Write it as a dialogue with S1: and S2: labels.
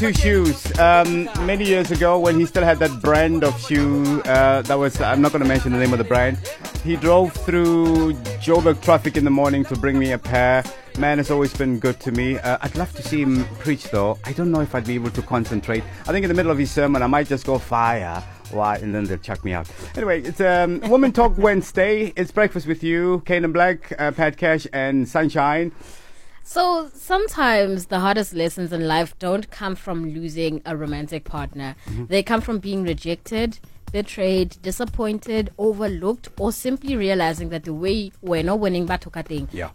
S1: Two shoes. Many years ago, when he still had that brand of shoe, that was, I'm not going to mention the name of the brand. He drove through Joburg traffic in the morning to bring me a pair. Man, it's always been good to me. I'd love to see him preach, though. I don't know if I'd be able to concentrate. I think in the middle of his sermon, I might just go fire. Why? And then they'll chuck me out. Anyway, it's Woman Talk Wednesday. It's breakfast with you, Kane Black, Pat Cash, and Sunshine.
S2: So sometimes the hardest lessons in life don't come from losing a romantic partner. They come from being rejected, betrayed, disappointed, overlooked, or simply realizing that the way we're not winning batokateng,